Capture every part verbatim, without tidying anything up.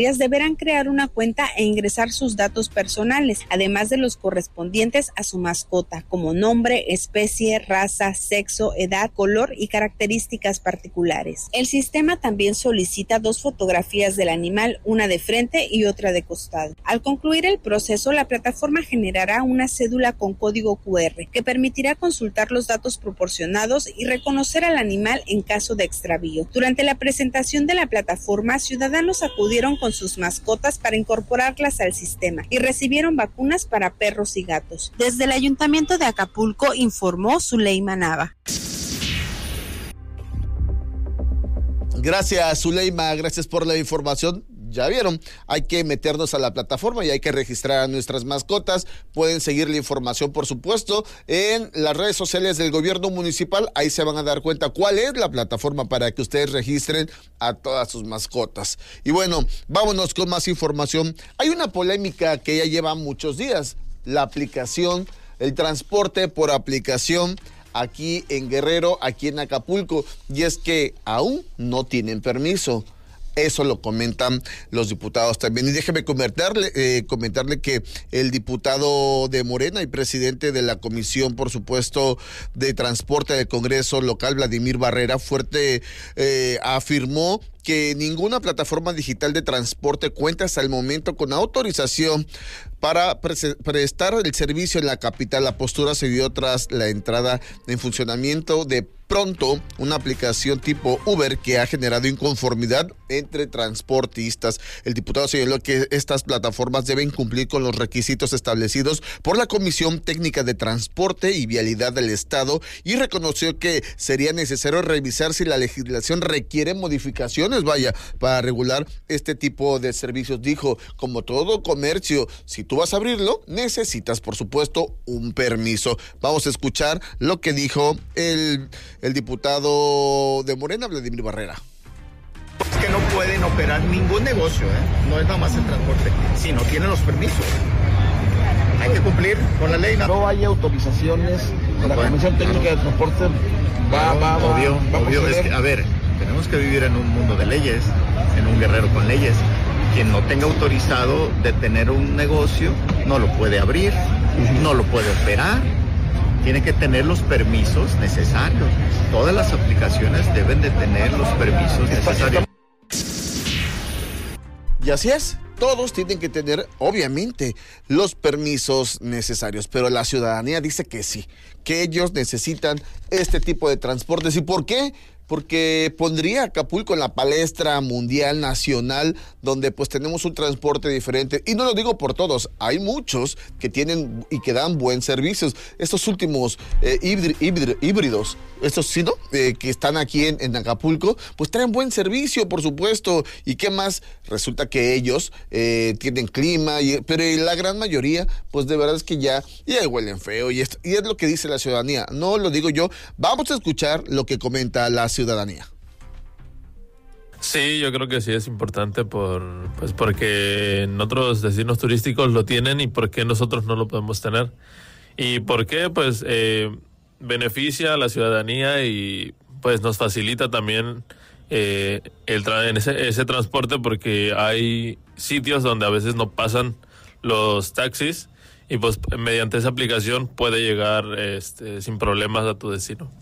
deberán crear una cuenta e ingresar sus datos personales, además de los correspondientes a su mascota, como nombre, especie, raza, sexo, edad, color y características particulares. El sistema también solicita dos fotografías del animal, una de frente y otra de costado. Al concluir el proceso, la plataforma generará una cédula con código cu erre que permitirá consultar los datos proporcionados y reconocer al animal en caso de extravío. Durante la presentación de la plataforma, ciudadanos acudieron con sus mascotas para incorporarlas al sistema y recibieron vacunas para perros y gatos. Desde el Ayuntamiento de Acapulco informó Zuleima Nava. Gracias, Zuleima, gracias por la información. Ya vieron, hay que meternos a la plataforma y hay que registrar a nuestras mascotas. Pueden seguir la información, por supuesto, en las redes sociales del gobierno municipal. Ahí se van a dar cuenta cuál es la plataforma para que ustedes registren a todas sus mascotas. Y bueno, vámonos con más información. Hay una polémica que ya lleva muchos días. La aplicación, el transporte por aplicación aquí en Guerrero, aquí en Acapulco. Y es que aún no tienen permiso. Eso lo comentan los diputados también. Y déjeme comentarle, eh, comentarle que el diputado de Morena y presidente de la Comisión, por supuesto, de Transporte del Congreso local, Vladimir Barrera, fuerte eh, afirmó que ninguna plataforma digital de transporte cuenta hasta el momento con autorización para pre- prestar el servicio en la capital. La postura se dio tras la entrada en funcionamiento de pronto una aplicación tipo Uber que ha generado inconformidad entre transportistas. El diputado señaló que estas plataformas deben cumplir con los requisitos establecidos por la Comisión Técnica de Transporte y Vialidad del Estado y reconoció que sería necesario revisar si la legislación requiere modificaciones, vaya, para regular este tipo de servicios. Dijo, como todo comercio, si tú vas a abrirlo, necesitas, por supuesto, un permiso. Vamos a escuchar lo que dijo el, el diputado de Morena, Vladimir Barrera. Es que no pueden operar ningún negocio, ¿eh? No es nada más el transporte, si no tienen los permisos. Hay que cumplir con la ley. No, no hay autorizaciones, la bueno, Comisión Técnica de Transporte va, va, va, obvio, va a obvio. Es que, a ver, tenemos que vivir en un mundo de leyes, en un Guerrero con leyes. Quien no tenga autorizado de tener un negocio, no lo puede abrir, no lo puede operar. Tiene que tener los permisos necesarios. Todas las aplicaciones deben de tener los permisos necesarios. Y así es, todos tienen que tener, obviamente, los permisos necesarios, pero la ciudadanía dice que sí, que ellos necesitan este tipo de transportes. ¿Y por qué? Porque pondría a Acapulco en la palestra mundial, nacional, donde pues tenemos un transporte diferente. Y no lo digo por todos, hay muchos que tienen y que dan buen servicios. Estos últimos eh, híbrid, híbrid, híbridos, estos sí, ¿no? Eh, que están aquí en, en Acapulco, pues traen buen servicio, por supuesto. ¿Y qué más? Resulta que ellos eh, tienen clima, y, pero la gran mayoría, pues de verdad es que ya, ya huelen feo. Y, esto, y es lo que dice la ciudadanía, no lo digo yo. Vamos a escuchar lo que comenta la ciudadanía. ciudadanía. Sí, yo creo que sí es importante por pues porque en otros destinos turísticos lo tienen y por qué nosotros no lo podemos tener. ¿Y por qué? Pues eh, beneficia a la ciudadanía y pues nos facilita también eh, el tra- en ese, ese transporte, porque hay sitios donde a veces no pasan los taxis y pues mediante esa aplicación puede llegar este, sin problemas a tu destino.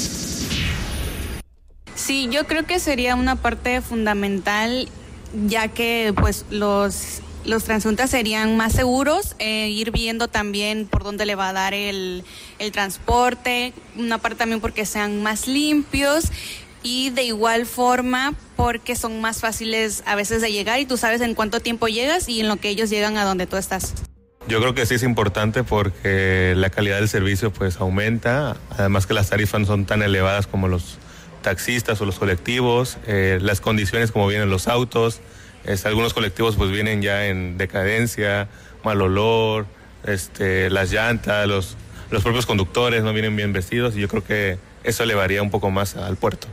Sí, yo creo que sería una parte fundamental, ya que pues los, los transeúntes serían más seguros, eh, ir viendo también por dónde le va a dar el, el transporte, una parte también porque sean más limpios y de igual forma porque son más fáciles a veces de llegar y tú sabes en cuánto tiempo llegas y en lo que ellos llegan a donde tú estás. Yo creo que sí es importante porque la calidad del servicio pues aumenta, además que las tarifas no son tan elevadas como los taxistas o los colectivos, eh, las condiciones como vienen los autos, es, algunos colectivos pues vienen ya en decadencia, mal olor, este, las llantas, los, los propios conductores no vienen bien vestidos y yo creo que eso elevaría un poco más al puerto.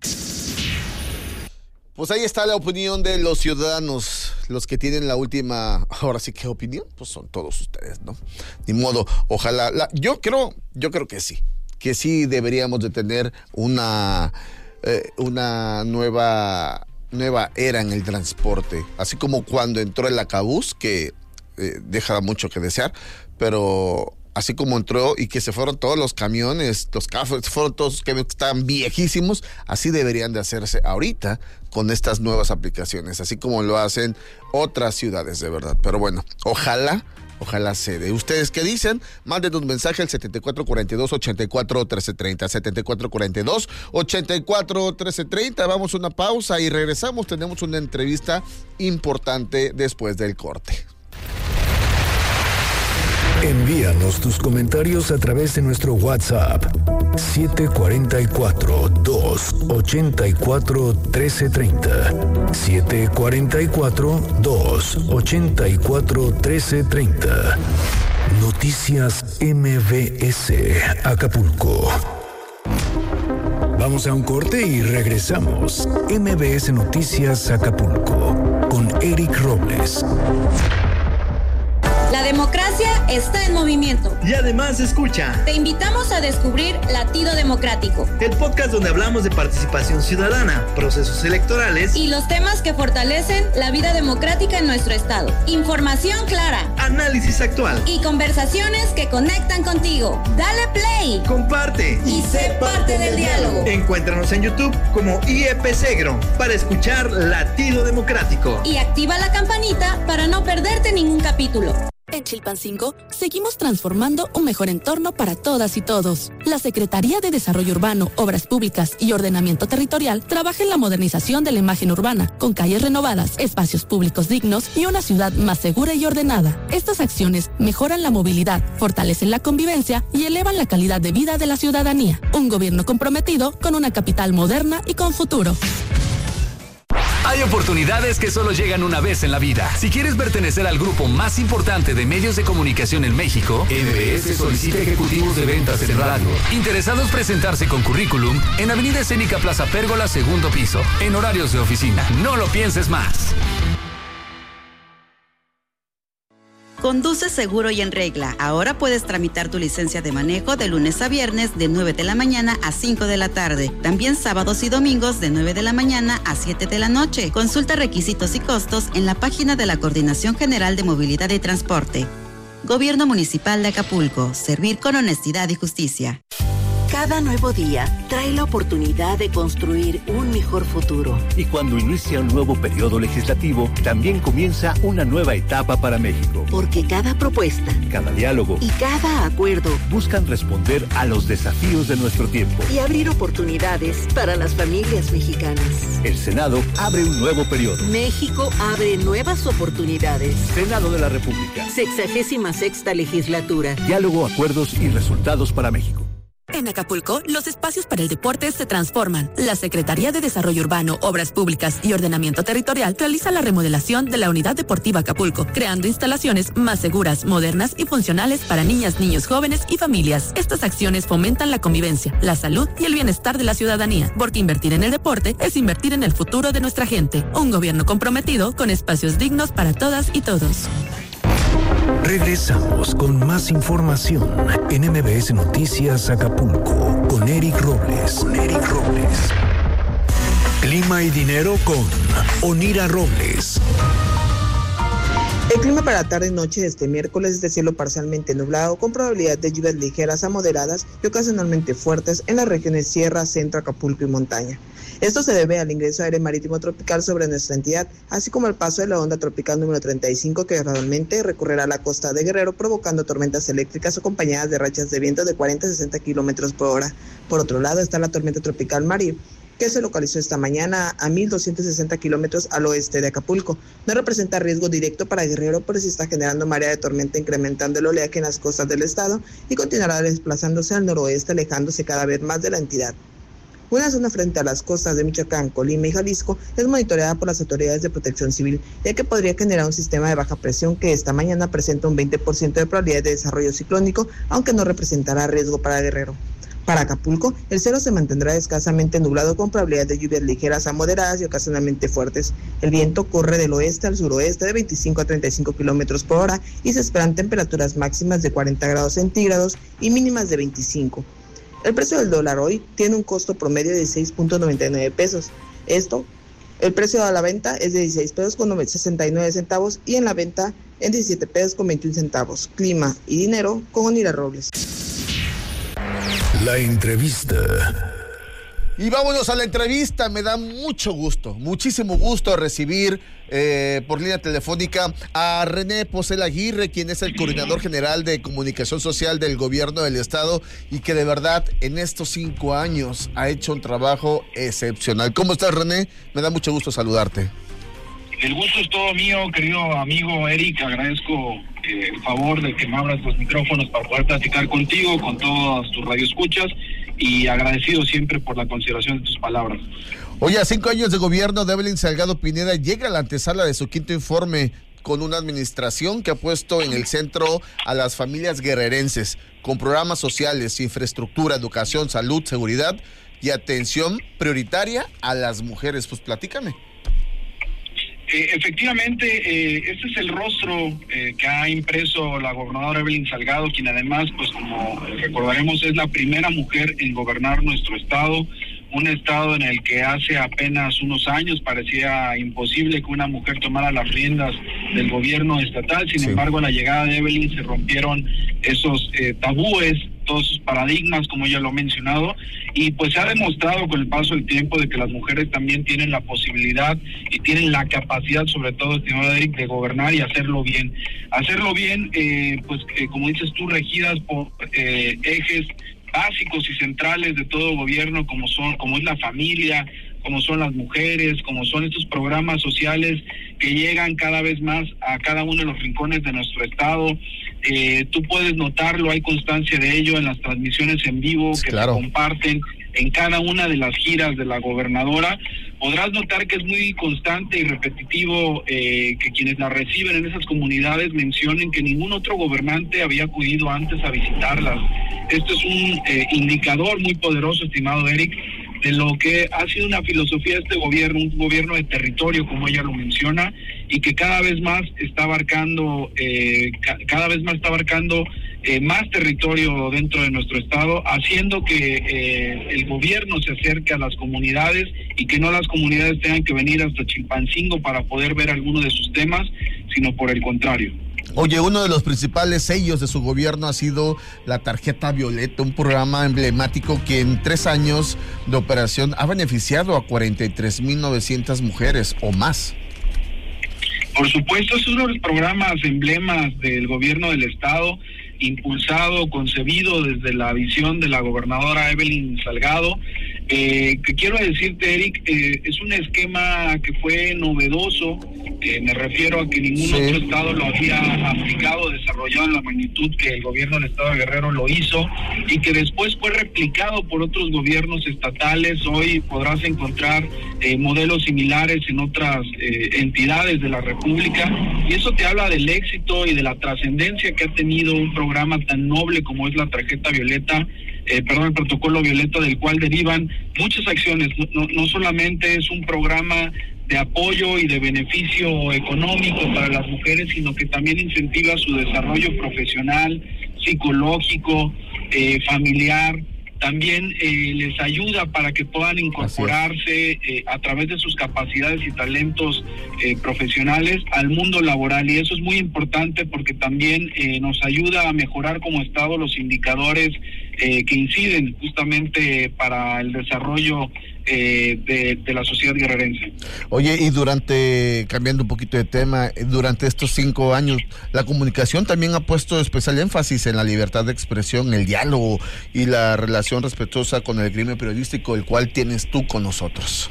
Pues ahí está la opinión de los ciudadanos, los que tienen la última, ahora sí que opinión, pues son todos ustedes, ¿no? Ni modo, ojalá, la, yo creo, yo creo que sí. que sí deberíamos de tener una, eh, una nueva nueva era en el transporte, así como cuando entró el Acabús, que eh, deja mucho que desear, pero así como entró y que se fueron todos los camiones, los cafés, fueron todos que están viejísimos, así deberían de hacerse ahorita con estas nuevas aplicaciones, así como lo hacen otras ciudades, de verdad. Pero bueno, ojalá, ojalá se dé. ¿Ustedes qué dicen? Manden un mensaje al setenta y cuatro cuarenta y dos, ochenta y cuatro, trece treinta, setenta y cuatro cuarenta y dos, ochenta y cuatro, trece treinta. Vamos a una pausa y regresamos. Tenemos una entrevista importante después del corte. Envíanos tus comentarios a través de nuestro WhatsApp siete cuatro cuatro, dos ochenta y cuatro, trece treinta. siete cuatro cuatro, dos ochenta y cuatro, trece treinta. Noticias M B S Acapulco. Vamos a un corte y regresamos. M B S Noticias Acapulco con Eric Robles. La democracia está en movimiento. Y además escucha. Te invitamos a descubrir Latido Democrático, el podcast donde hablamos de participación ciudadana, procesos electorales y los temas que fortalecen la vida democrática en nuestro estado. Información clara, análisis actual y conversaciones que conectan contigo. Dale play, comparte y sé parte del diálogo. Encuéntranos en YouTube como I E P Segro para escuchar Latido Democrático. Y activa la campanita para no perderte ningún capítulo. En Chilpancingo, seguimos transformando un mejor entorno para todas y todos. La Secretaría de Desarrollo Urbano, Obras Públicas y Ordenamiento Territorial trabaja en la modernización de la imagen urbana, con calles renovadas, espacios públicos dignos y una ciudad más segura y ordenada. Estas acciones mejoran la movilidad, fortalecen la convivencia y elevan la calidad de vida de la ciudadanía. Un gobierno comprometido con una capital moderna y con futuro. Hay oportunidades que solo llegan una vez en la vida. Si quieres pertenecer al grupo más importante de medios de comunicación en México, M B S solicita ejecutivos de ventas en radio. Interesados presentarse con currículum en Avenida Escénica Plaza Pérgola, segundo piso, en horarios de oficina. No lo pienses más. Conduce seguro y en regla. Ahora puedes tramitar tu licencia de manejo de lunes a viernes de nueve de la mañana a cinco de la tarde. También sábados y domingos de nueve de la mañana a siete de la noche. Consulta requisitos y costos en la página de la Coordinación General de Movilidad y Transporte. Gobierno Municipal de Acapulco. Servir con honestidad y justicia. Cada nuevo día trae la oportunidad de construir un mejor futuro. Y cuando inicia un nuevo periodo legislativo, también comienza una nueva etapa para México. Porque cada propuesta, cada diálogo y cada acuerdo buscan responder a los desafíos de nuestro tiempo y abrir oportunidades para las familias mexicanas. El Senado abre un nuevo periodo. México abre nuevas oportunidades. Senado de la República. Sexagésima sexta legislatura. Diálogo, acuerdos y resultados para México. En Acapulco, los espacios para el deporte se transforman. La Secretaría de Desarrollo Urbano, Obras Públicas y Ordenamiento Territorial realiza la remodelación de la Unidad Deportiva Acapulco, creando instalaciones más seguras, modernas y funcionales para niñas, niños, jóvenes y familias. Estas acciones fomentan la convivencia, la salud y el bienestar de la ciudadanía, porque invertir en el deporte es invertir en el futuro de nuestra gente. Un gobierno comprometido con espacios dignos para todas y todos. Regresamos con más información en M B S Noticias Acapulco con Eric Robles. Con Eric Robles. Clima y dinero con Onira Robles. El clima para la tarde y noche de este miércoles es de cielo parcialmente nublado, con probabilidad de lluvias ligeras a moderadas y ocasionalmente fuertes en las regiones Sierra, Centro, Acapulco y Montaña. Esto se debe al ingreso de aire marítimo tropical sobre nuestra entidad, así como al paso de la onda tropical número treinta y cinco, que gradualmente recorrerá la costa de Guerrero, provocando tormentas eléctricas acompañadas de rachas de viento de cuarenta a sesenta kilómetros por hora. Por otro lado está la tormenta tropical Marí, que se localizó esta mañana a mil doscientos sesenta kilómetros al oeste de Acapulco. No representa riesgo directo para Guerrero, pero sí está generando marea de tormenta, incrementando el oleaje en las costas del estado y continuará desplazándose al noroeste, alejándose cada vez más de la entidad. Una zona frente a las costas de Michoacán, Colima y Jalisco es monitoreada por las autoridades de protección civil, ya que podría generar un sistema de baja presión que esta mañana presenta un veinte por ciento de probabilidad de desarrollo ciclónico, aunque no representará riesgo para Guerrero. Para Acapulco, el cielo se mantendrá escasamente nublado con probabilidad de lluvias ligeras a moderadas y ocasionalmente fuertes. El viento corre del oeste al suroeste de veinticinco a treinta y cinco kilómetros por hora y se esperan temperaturas máximas de cuarenta grados centígrados y mínimas de veinticinco. El precio del dólar hoy tiene un costo promedio de seis punto noventa y nueve pesos. Esto El precio a la venta es de dieciséis pesos con sesenta y nueve centavos y en la venta en diecisiete pesos con veintiún centavos. Clima y dinero con Onira Robles. La entrevista. Y vámonos a la entrevista. Me da mucho gusto, muchísimo gusto recibir eh, por línea telefónica a René Pocel Aguirre, quien es el coordinador general de comunicación social del gobierno del estado y que de verdad en estos cinco años ha hecho un trabajo excepcional. ¿Cómo estás, René? Me da mucho gusto saludarte. El gusto es todo mío, querido amigo Eric. Agradezco eh, el favor de que me abras los micrófonos para poder platicar contigo, con todas tus radioescuchas, y agradecido siempre por la consideración de tus palabras. Oye, a cinco años de gobierno de Evelyn Salgado Pineda llega a la antesala de su quinto informe con una administración que ha puesto en el centro a las familias guerrerenses, con programas sociales, infraestructura, educación, salud, seguridad y atención prioritaria a las mujeres. Pues platícame. Eh, efectivamente, eh, este es el rostro eh, que ha impreso la gobernadora Evelyn Salgado, quien además, pues como recordaremos, es la primera mujer en gobernar nuestro estado, un estado en el que hace apenas unos años parecía imposible que una mujer tomara las riendas del gobierno estatal. Sin sí. embargo, a la llegada de Evelyn se rompieron esos eh, tabúes, todos sus paradigmas, como ya lo he mencionado, y pues se ha demostrado con el paso del tiempo de que las mujeres también tienen la posibilidad y tienen la capacidad, sobre todo, estimado Eric, de gobernar y hacerlo bien. Hacerlo bien, eh, pues eh, como dices tú, regidas por eh, ejes básicos y centrales de todo gobierno, como son, como es la familia, como son las mujeres, como son estos programas sociales que llegan cada vez más a cada uno de los rincones de nuestro estado. Eh, tú puedes notarlo, hay constancia de ello en las transmisiones en vivo que claro. se comparten en cada una de las giras de la gobernadora. Podrás notar que es muy constante y repetitivo eh, que quienes la reciben en esas comunidades mencionen que ningún otro gobernante había acudido antes a visitarlas. Esto es un eh, indicador muy poderoso, estimado Eric, de lo que ha sido una filosofía de este gobierno, un gobierno de territorio, como ella lo menciona, y que cada vez más está abarcando, eh, ca- cada vez más está abarcando eh, más territorio dentro de nuestro estado, haciendo que eh, el gobierno se acerque a las comunidades y que no las comunidades tengan que venir hasta Chilpancingo para poder ver alguno de sus temas, sino por el contrario. Oye, uno de los principales sellos de su gobierno ha sido la tarjeta Violeta, un programa emblemático que en tres años de operación ha beneficiado a cuarenta y tres mil novecientas mujeres o más. Por supuesto, es uno de los programas emblemas del gobierno del estado, impulsado, concebido desde la visión de la gobernadora Evelyn Salgado, eh, que quiero decirte, Eric, eh, es un esquema que fue novedoso, eh, me refiero a que ningún sí. otro estado lo había aplicado, desarrollado en la magnitud que el gobierno del estado de Guerrero lo hizo, y que después fue replicado por otros gobiernos estatales. Hoy podrás encontrar eh, modelos similares en otras eh, entidades de la República, y eso te habla del éxito y de la trascendencia que ha tenido un programa tan noble como es la tarjeta Violeta, eh, perdón, el protocolo Violeta, del cual derivan muchas acciones. No, no solamente es un programa de apoyo y de beneficio económico para las mujeres, sino que también incentiva su desarrollo profesional, psicológico, eh, familiar. También eh, les ayuda para que puedan incorporarse eh, a través de sus capacidades y talentos eh, profesionales al mundo laboral, y eso es muy importante porque también eh, nos ayuda a mejorar como Estado los indicadores eh, que inciden justamente para el desarrollo eh, de, de la sociedad guerrerense. Oye, y durante, cambiando un poquito de tema, durante estos cinco años, la comunicación también ha puesto especial énfasis en la libertad de expresión, el diálogo y la relación respetuosa con el gremio periodístico, el cual tienes tú con nosotros.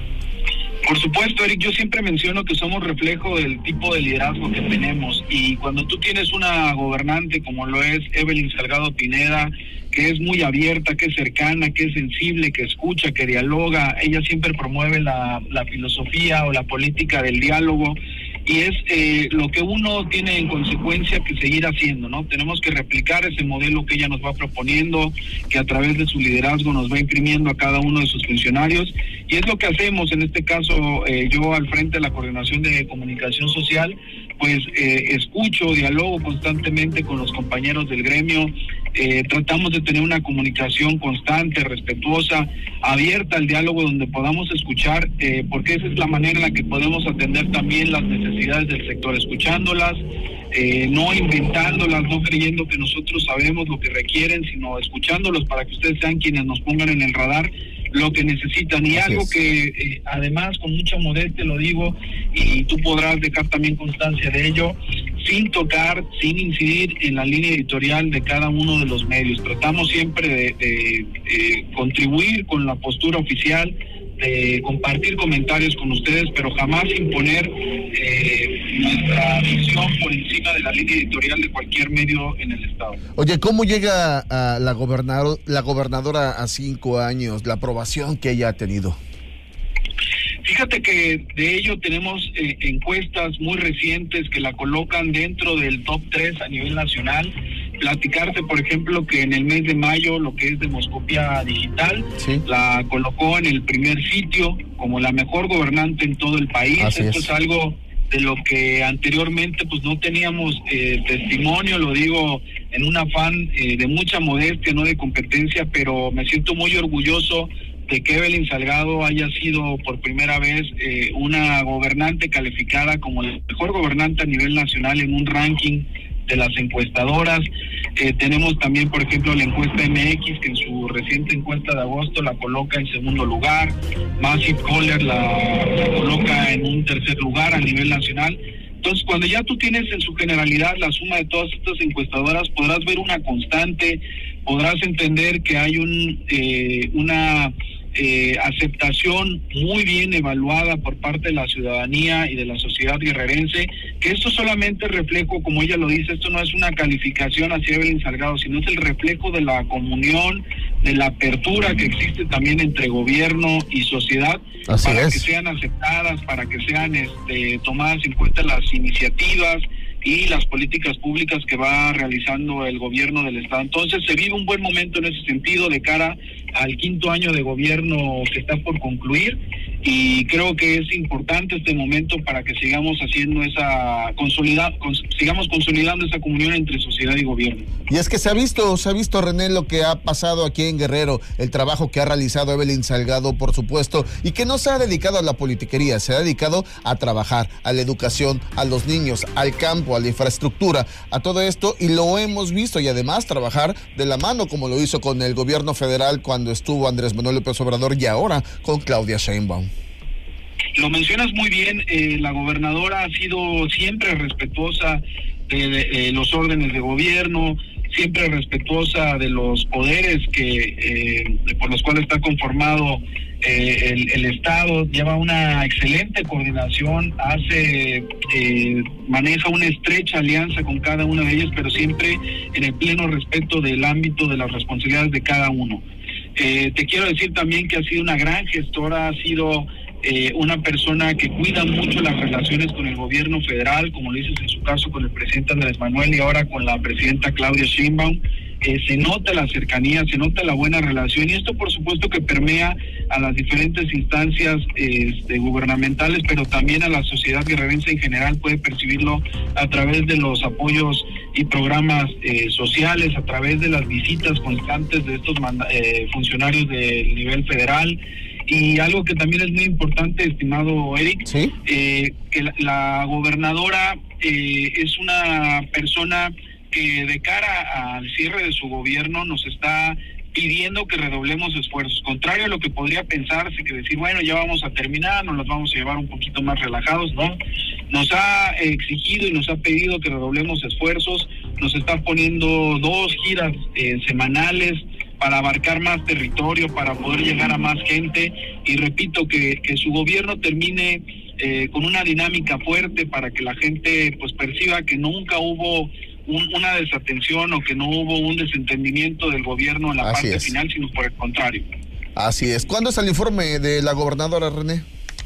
Por supuesto, Eric, yo siempre menciono que somos reflejo del tipo de liderazgo que tenemos, y cuando tú tienes una gobernante como lo es Evelyn Salgado Pineda, que es muy abierta, que es cercana, que es sensible, que escucha, que dialoga, ella siempre promueve la, la filosofía o la política del diálogo, y es eh, lo que uno tiene en consecuencia que seguir haciendo, ¿no? Tenemos que replicar ese modelo que ella nos va proponiendo, que a través de su liderazgo nos va imprimiendo a cada uno de sus funcionarios, y es lo que hacemos en este caso. Eh, yo al frente de la Coordinación de Comunicación Social, pues eh, escucho, dialogo constantemente con los compañeros del gremio, Eh, tratamos de tener una comunicación constante, respetuosa, abierta al diálogo, donde podamos escuchar, eh, porque esa es la manera en la que podemos atender también las necesidades del sector, escuchándolas, eh, no inventándolas, no creyendo que nosotros sabemos lo que requieren, sino escuchándolos para que ustedes sean quienes nos pongan en el radar lo que necesitan. Y Así algo es. que eh, además con mucha modestia lo digo, y tú podrás dejar también constancia de ello, sin tocar, sin incidir en la línea editorial de cada uno de los medios. Tratamos siempre de, de, de contribuir con la postura oficial, de compartir comentarios con ustedes, pero jamás imponer eh, nuestra visión por encima de la línea editorial de cualquier medio en el estado. Oye, ¿cómo llega a la gobernador, la gobernadora a cinco años, la aprobación que ella ha tenido? Fíjate que de ello tenemos eh, encuestas muy recientes que la colocan dentro del top tres a nivel nacional. Platicarte, por ejemplo, que en el mes de mayo lo que es Demoscopia Digital, ¿sí?, la colocó en el primer sitio como la mejor gobernante en todo el país. Así Esto es. es algo de lo que anteriormente pues no teníamos eh, testimonio, lo digo en un afán eh, de mucha modestia, no de competencia, pero me siento muy orgulloso de que Evelyn Salgado haya sido por primera vez eh, una gobernante calificada como la mejor gobernante a nivel nacional en un ranking de las encuestadoras. Eh, tenemos también, por ejemplo, la encuesta M X, que en su reciente encuesta de agosto la coloca en segundo lugar. Massive Caller la, la coloca en un tercer lugar a nivel nacional. Entonces, cuando ya tú tienes en su generalidad la suma de todas estas encuestadoras, podrás ver una constante, podrás entender que hay un eh, una eh, aceptación muy bien evaluada por parte de la ciudadanía y de la sociedad guerrerense, que esto solamente es reflejo, como ella lo dice, esto no es una calificación hacia Evelyn Salgado, sino es el reflejo de la comunión, de la apertura que existe también entre gobierno y sociedad. Así para es. Que sean aceptadas, para que sean este, tomadas en cuenta las iniciativas y las políticas públicas que va realizando el gobierno del estado. Entonces se vive un buen momento en ese sentido de cara al quinto año de gobierno que está por concluir, y creo que es importante este momento para que sigamos haciendo esa consolida, cons, sigamos consolidando esa comunión entre sociedad y gobierno. Y es que se ha visto, se ha visto, René, lo que ha pasado aquí en Guerrero, el trabajo que ha realizado Evelyn Salgado, por supuesto, y que no se ha dedicado a la politiquería, se ha dedicado a trabajar, a la educación, a los niños, al campo, a la infraestructura, a todo esto, y lo hemos visto, y además trabajar de la mano, como lo hizo con el gobierno federal cuando estuvo Andrés Manuel López Obrador, y ahora con Claudia Sheinbaum. Lo mencionas muy bien, eh, la gobernadora ha sido siempre respetuosa de, de, de los órdenes de gobierno, siempre respetuosa de los poderes que eh, por los cuales está conformado eh, el, el Estado. Lleva una excelente coordinación, hace eh, maneja una estrecha alianza con cada una de ellas, pero siempre en el pleno respeto del ámbito de las responsabilidades de cada uno. Eh, te quiero decir también que ha sido una gran gestora, ha sido Eh, una persona que cuida mucho las relaciones con el gobierno federal, como lo dices en su caso con el presidente Andrés Manuel y ahora con la presidenta Claudia Sheinbaum. Eh, se nota la cercanía, se nota la buena relación, y esto por supuesto que permea a las diferentes instancias este, gubernamentales, pero también a la sociedad guerrerense en general. Puede percibirlo a través de los apoyos y programas eh, sociales, a través de las visitas constantes de estos manda- eh, funcionarios del nivel federal. Y algo que también es muy importante, estimado Eric, ¿sí? eh, que la, la gobernadora eh, es una persona que de cara al cierre de su gobierno nos está pidiendo que redoblemos esfuerzos, contrario a lo que podría pensarse, que decir, bueno, ya vamos a terminar, nos los vamos a llevar un poquito más relajados, ¿no? Nos ha exigido y nos ha pedido que redoblemos esfuerzos, nos está poniendo dos giras eh, semanales para abarcar más territorio, para poder llegar a más gente, y repito, que, que su gobierno termine eh, con una dinámica fuerte para que la gente pues perciba que nunca hubo un, una desatención o que no hubo un desentendimiento del gobierno en la Así parte es. final, sino por el contrario. Así es. ¿Cuándo es el informe de la gobernadora, René?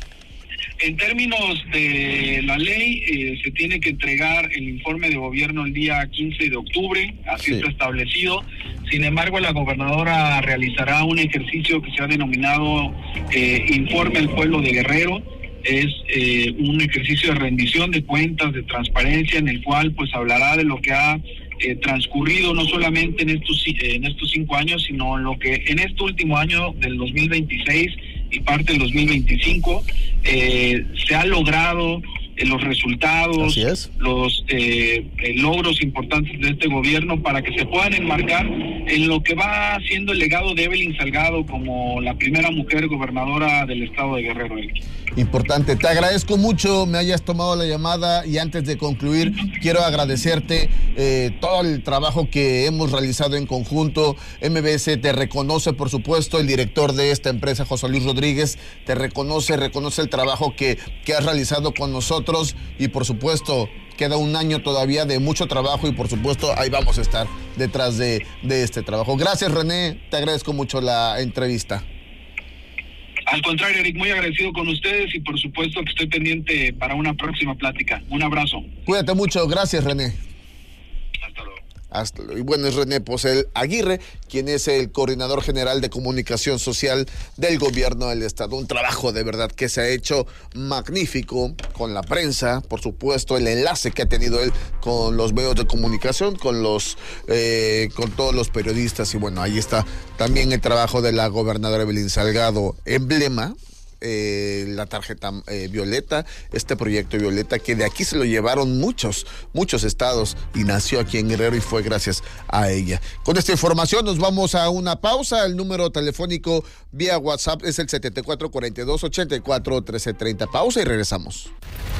En términos de la ley, eh, se tiene que entregar el informe de gobierno el día quince de octubre, así sí. está establecido. Sin embargo, la gobernadora realizará un ejercicio que se ha denominado eh, Informe al Pueblo de Guerrero. Es eh, un ejercicio de rendición de cuentas, de transparencia, en el cual pues hablará de lo que ha eh, transcurrido no solamente en estos eh, en estos cinco años, sino en lo que en este último año del dos mil veintiséis y parte del dos mil veinticinco eh, se ha logrado eh, los resultados, los eh, eh, logros importantes de este gobierno para que se puedan enmarcar en lo que va siendo el legado de Evelyn Salgado como la primera mujer gobernadora del estado de Guerrero. Importante, te agradezco mucho me hayas tomado la llamada y antes de concluir quiero agradecerte eh, todo el trabajo que hemos realizado en conjunto. M B S te reconoce, por supuesto, el director de esta empresa, José Luis Rodríguez, te reconoce, reconoce el trabajo que, que has realizado con nosotros y por supuesto queda un año todavía de mucho trabajo y por supuesto ahí vamos a estar detrás de, de este trabajo. Gracias, René, te agradezco mucho la entrevista. Al contrario, Eric, muy agradecido con ustedes y por supuesto que estoy pendiente para una próxima plática. Un abrazo. Cuídate mucho, gracias, René. Hasta luego. Hasta luego. Y bueno, es René Posel Aguirre, quien es el coordinador general de comunicación social del gobierno del estado. Un trabajo de verdad que se ha hecho magnífico con la prensa, por supuesto, el enlace que ha tenido él con los medios de comunicación, con los, eh, con todos los periodistas. Y bueno, ahí está también el trabajo de la gobernadora Evelyn Salgado, emblema. Eh, la tarjeta eh, violeta, este proyecto violeta que de aquí se lo llevaron muchos, muchos estados y nació aquí en Guerrero y fue gracias a ella. Con esta información nos vamos a una pausa. El número telefónico vía WhatsApp es el setenta y cuatro cuarenta y dos ochenta y cuatro trece treinta. Pausa y regresamos.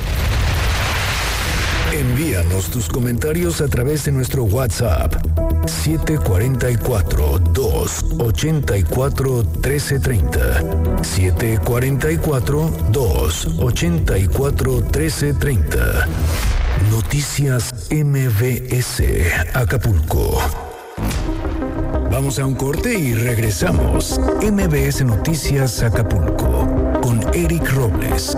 Envíanos tus comentarios a través de nuestro WhatsApp siete cuatro cuatro, dos ochenta y cuatro, trece treinta. siete cuatro cuatro, dos ochenta y cuatro, trece treinta. Noticias M B S Acapulco. Vamos a un corte y regresamos. M B S Noticias Acapulco con Eric Robles.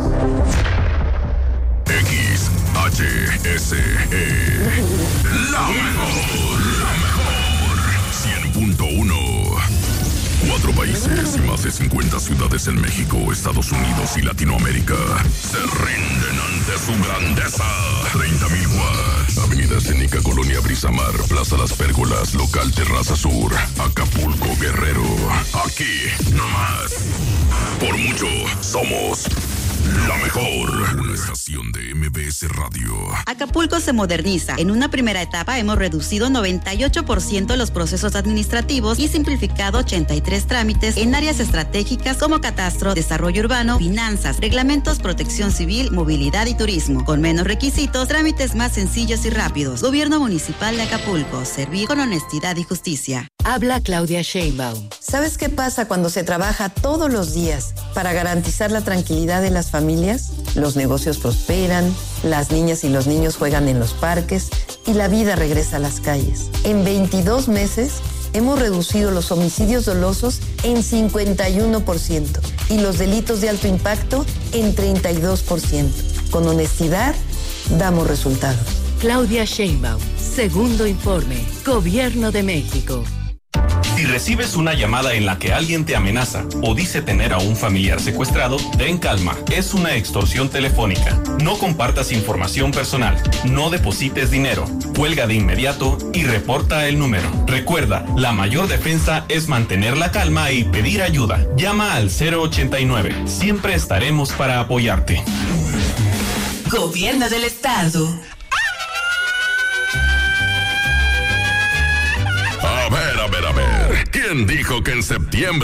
X H S E La mejor, la mejor cien punto uno. Cuatro países y más de cincuenta ciudades en México, Estados Unidos y Latinoamérica se rinden ante su grandeza. treinta mil watts. Avenida Escénica, Colonia Brisamar, Plaza Las Pérgolas, Local Terraza Sur, Acapulco, Guerrero. Aquí, no más. Por mucho, somos la mejor. Una estación de M B S Radio. Acapulco se moderniza. En una primera etapa hemos reducido noventa y ocho por ciento los procesos administrativos y simplificado ochenta y tres trámites en áreas estratégicas como catastro, desarrollo urbano, finanzas, reglamentos, protección civil, movilidad y turismo. Con menos requisitos, trámites más sencillos y rápidos. Gobierno Municipal de Acapulco. Servir con honestidad y justicia. Habla Claudia Sheinbaum. ¿Sabes qué pasa cuando se trabaja todos los días para garantizar la tranquilidad de las familias? Los negocios prosperan, las niñas y los niños juegan en los parques y la vida regresa a las calles. En veintidós meses hemos reducido los homicidios dolosos en cincuenta y uno por ciento y los delitos de alto impacto en treinta y dos por ciento. Con honestidad, damos resultados. Claudia Sheinbaum, segundo informe, Gobierno de México. Si recibes una llamada en la que alguien te amenaza o dice tener a un familiar secuestrado, ten calma, es una extorsión telefónica. No compartas información personal, no deposites dinero, cuelga de inmediato y reporta el número. Recuerda, la mayor defensa es mantener la calma y pedir ayuda. Llama al cero ochenta y nueve, siempre estaremos para apoyarte. Gobierno del Estado. A ver, a ver, a ver. ¿Quién dijo que en septiembre